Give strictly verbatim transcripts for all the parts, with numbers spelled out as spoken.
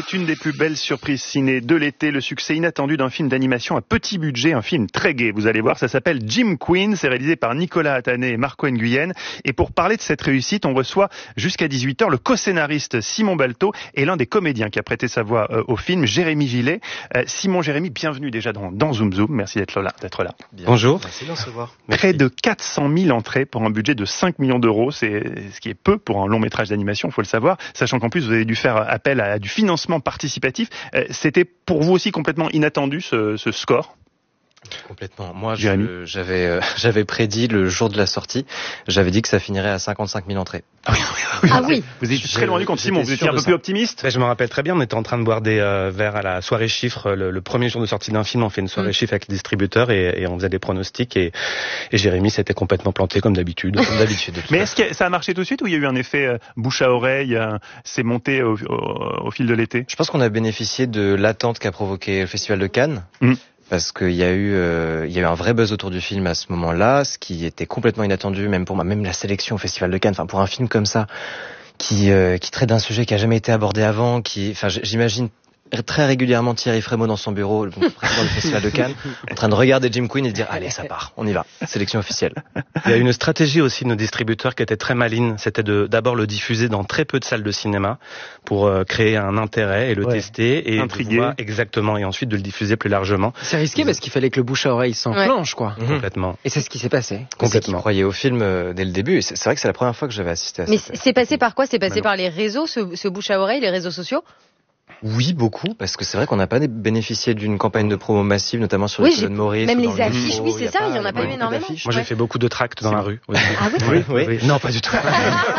est une des plus belles surprises ciné de l'été, le succès inattendu d'un film d'animation à petit budget, un film très gai, vous allez voir, ça s'appelle Jim Queen, c'est réalisé par Nicolas Attané et Marco Nguyen. Et pour parler de cette réussite, on reçoit jusqu'à dix-huit heures le co-scénariste Simon Balto et l'un des comédiens qui a prêté sa voix euh, au film, Jérémy Gillet. Euh, Simon, Jérémy, bienvenue déjà dans, dans Zoom Zoom, merci d'être là. D'être là. Bien. Bonjour. Merci de nous recevoir. Près de quatre cent mille entrées pour un budget de cinq millions d'euros, c'est ce qui est peu pour un long métrage d'animation, il faut le savoir, sachant qu'en plus vous avez dû faire appel à du financement participatif. Euh, c'était pour vous aussi complètement inattendu ce, ce score? Complètement. Moi, je, j'avais, euh, j'avais prédit le jour de la sortie, j'avais dit que ça finirait à cinquante-cinq mille entrées. Ah oui, oui, ah oui. Vous étiez très loin du compte, Simon. Vous étiez un peu plus optimiste? Ben, je me rappelle très bien, on était en train de boire des euh, verres à la soirée chiffre. Le, le premier jour de sortie d'un film, on fait une soirée mmh. chiffre avec les distributeurs et, et on faisait des pronostics. Et, et Jérémy s'était complètement planté comme d'habitude. Comme d'habitude. Mais est-ce que ça a marché tout de suite ou il y a eu un effet euh, bouche à oreille, euh, c'est monté au, au, au fil de l'été? Je pense qu'on a bénéficié de l'attente qu'a provoqué le Festival de Cannes. Mmh. Parce qu'il y a eu, euh, il y a eu un vrai buzz autour du film à ce moment-là, ce qui était complètement inattendu, même pour moi, même la sélection au Festival de Cannes. Enfin, pour un film comme ça, qui, euh, qui traite d'un sujet qui a jamais été abordé avant, qui, enfin, j'imagine très régulièrement Thierry Frémaux dans son bureau, le président du Festival de Cannes, en train de regarder Jim Queen et de dire allez, ça part, on y va, sélection officielle. Il y a une stratégie aussi de nos distributeurs qui était très maligne, c'était de d'abord le diffuser dans très peu de salles de cinéma pour euh, créer un intérêt et le ouais. tester et intriguer voir, exactement, et ensuite de le diffuser plus largement. C'est risqué parce qu'il fallait que le bouche à oreille s'enclenche, ouais. quoi. Mmh. Complètement. Et c'est ce qui s'est passé. Complètement. Croyez au film euh, dès le début. C'est, c'est vrai que c'est la première fois que j'avais assisté à ça. Mais c'est, c'est passé par quoi? C'est passé par les réseaux, ce, ce bouche à oreille, les réseaux sociaux? Oui, beaucoup, parce que c'est vrai qu'on n'a pas bénéficié d'une campagne de promo massive, notamment sur oui, les colonnes Maurice. Même les le affiches, métro, oui, c'est ça, il n'y en a pas eu énormément. Moi, j'ai fait beaucoup de tracts dans la rue. Oui. Ah oui, oui, oui, oui. Non, pas du tout.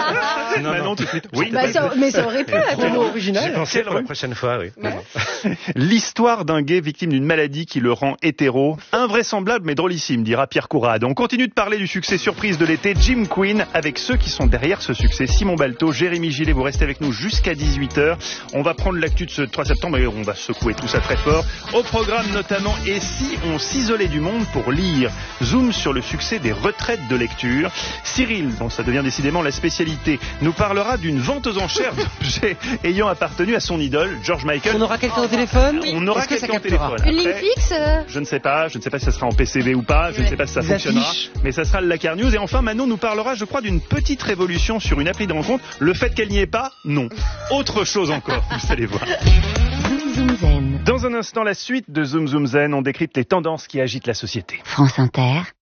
non, non, non, tout de suite. Oui, bah, ça, mais ça aurait pu être un mot original. J'ai pensé pour la prochaine fois, oui. Ouais. L'histoire d'un gay victime d'une maladie qui le rend hétéro. Invraisemblable mais drôlissime, dira Pierre Courade. On continue de parler du succès surprise de l'été, Jim Queen, avec ceux qui sont derrière ce succès. Simon Balto, Jérémy Gillet, vous restez avec nous jusqu'à dix-huit heures. On va prendre l'actu de ce trois septembre et on va secouer tout ça très fort. Au programme notamment, et si on s'isolait du monde pour lire? Zoom sur le succès des retraites de lecture. Cyril, dont ça devient décidément la spécialité, nous parlera d'une vente aux enchères d'objets ayant appartenu à son idole, George Michael. On aura quelqu'un au téléphone? On aura quelqu'un au téléphone. Une ligne fixe? Je ne sais pas, je ne sais pas si ça sera en P C V ou pas, je ouais. ne sais pas si ça Des fonctionnera, affiches. Mais ça sera le Lacar News. Et enfin, Manon nous parlera, je crois, d'une petite révolution sur une appli de rencontre. Le fait qu'elle n'y est pas, non. Autre chose encore, vous allez voir. Zoom Zoom Zen. Dans un instant, la suite de Zoom Zoom Zen, on décrypte les tendances qui agitent la société. France Inter.